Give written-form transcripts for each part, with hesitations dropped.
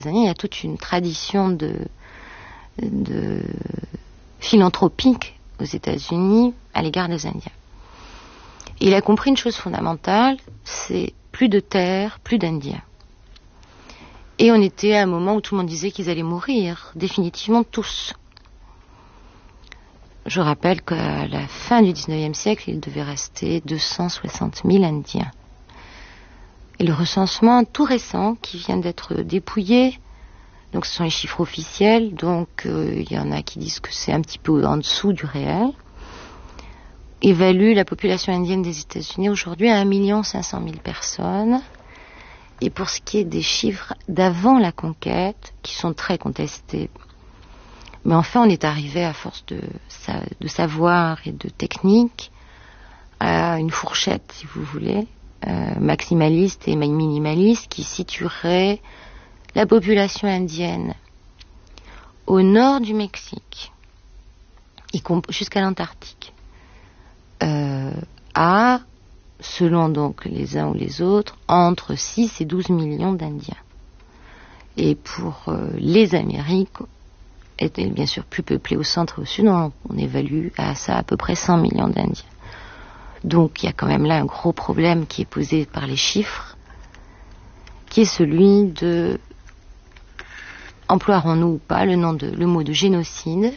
Il y a toute une tradition de philanthropique aux États-Unis à l'égard des Indiens. Il a compris une chose fondamentale, c'est plus de terre, plus d'Indiens. Et on était à un moment où tout le monde disait qu'ils allaient mourir, définitivement tous. Je rappelle qu'à la fin du 19e siècle, il devait rester 260 000 Indiens. Et le recensement tout récent, qui vient d'être dépouillé, donc ce sont les chiffres officiels, donc il y en a qui disent que c'est un petit peu en dessous du réel, évalue la population indienne des États-Unis aujourd'hui à 1 500 000 personnes. Et pour ce qui est des chiffres d'avant la conquête, qui sont très contestés, mais enfin on est arrivé à force de savoir et de technique à une fourchette, si vous voulez, maximaliste et minimaliste, qui situerait la population indienne au nord du Mexique, jusqu'à l'Antarctique, à, selon donc les uns ou les autres, entre 6 et 12 millions d'Indiens. Et pour les Amériques, étaient bien sûr plus peuplées au centre et au sud, on évalue à ça à peu près 100 millions d'Indiens. Donc il y a quand même là un gros problème qui est posé par les chiffres, qui est celui de, emploierons-nous ou pas le mot de génocide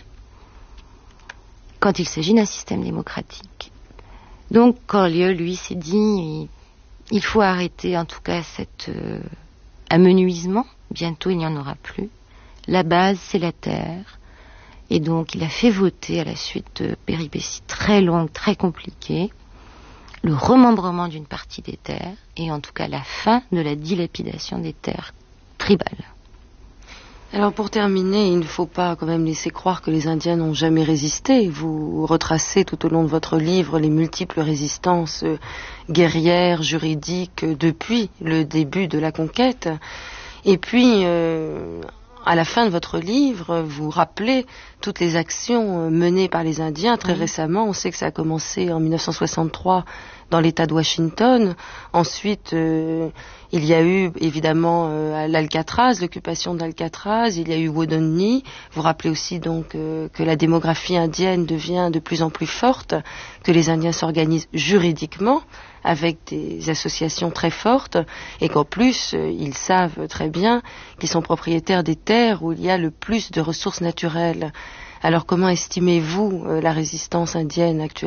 quand il s'agit d'un système démocratique. Donc Corleone, lui, s'est dit, il faut arrêter en tout cas cet amenuisement, bientôt il n'y en aura plus. La base, c'est la terre. Et donc il a fait voter, à la suite de péripéties très longues, très compliquées, le remembrement d'une partie des terres, et en tout cas la fin de la dilapidation des terres tribales. Alors pour terminer, il ne faut pas quand même laisser croire que les Indiens n'ont jamais résisté. Vous retracez tout au long de votre livre les multiples résistances guerrières, juridiques, depuis le début de la conquête. Et puis, à la fin de votre livre, vous rappelez toutes les actions menées par les Indiens. Très récemment, on sait que ça a commencé en 1963 dans l'État de Washington. Ensuite, il y a eu évidemment l'Alcatraz, l'occupation d'Alcatraz. Il y a eu Wounded Knee. Vous rappelez aussi donc que la démographie indienne devient de plus en plus forte, que les Indiens s'organisent juridiquement avec des associations très fortes, et qu'en plus, ils savent très bien qu'ils sont propriétaires des terres où il y a le plus de ressources naturelles. Alors comment estimez-vous la résistance indienne actuellement ?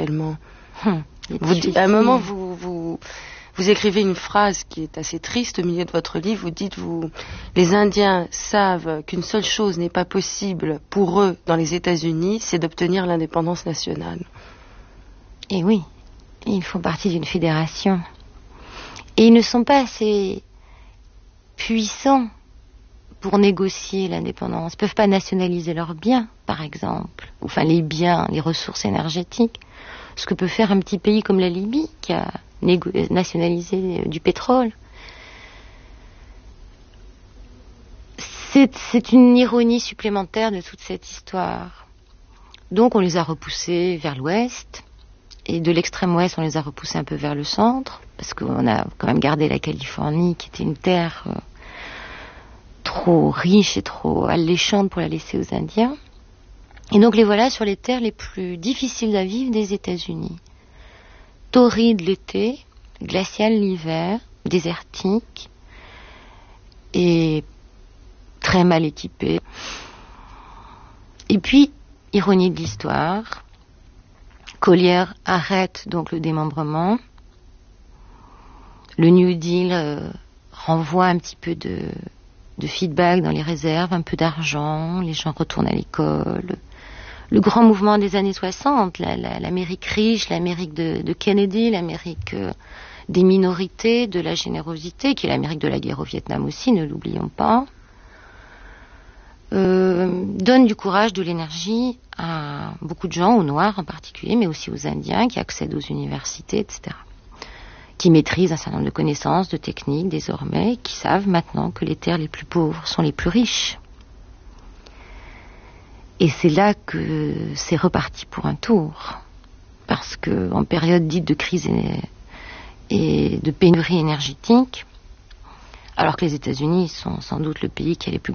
À un moment, vous écrivez une phrase qui est assez triste au milieu de votre livre. Vous dites, les Indiens savent qu'une seule chose n'est pas possible pour eux dans les États-Unis, c'est d'obtenir l'indépendance nationale. Et oui, ils font partie d'une fédération. Et ils ne sont pas assez puissants pour négocier l'indépendance. Ils ne peuvent pas nationaliser leurs biens, par exemple. Enfin, les biens, les ressources énergétiques. Ce que peut faire un petit pays comme la Libye, qui a nationalisé du pétrole. C'est une ironie supplémentaire de toute cette histoire. Donc on les a repoussés vers l'ouest, et de l'extrême ouest on les a repoussés un peu vers le centre, parce qu'on a quand même gardé la Californie, qui était une terre trop riche et trop alléchante pour la laisser aux Indiens. Et donc les voilà sur les terres les plus difficiles à vivre des États-Unis. Torrides l'été, glaciales l'hiver, désertiques et très mal équipées. Et puis, ironie de l'histoire, Collier arrête donc le démembrement. Le New Deal renvoie un petit peu de feedback dans les réserves, un peu d'argent, les gens retournent à l'école. Le grand mouvement des années 60, l'Amérique riche, l'Amérique de Kennedy, l'Amérique des minorités, de la générosité, qui est l'Amérique de la guerre au Vietnam aussi, ne l'oublions pas, donne du courage, de l'énergie à beaucoup de gens, aux Noirs en particulier, mais aussi aux Indiens qui accèdent aux universités, etc., qui maîtrisent un certain nombre de connaissances, de techniques désormais, qui savent maintenant que les terres les plus pauvres sont les plus riches. Et c'est là que c'est reparti pour un tour. Parce que en période dite de crise et de pénurie énergétique, alors que les États-Unis sont sans doute le pays qui a les plus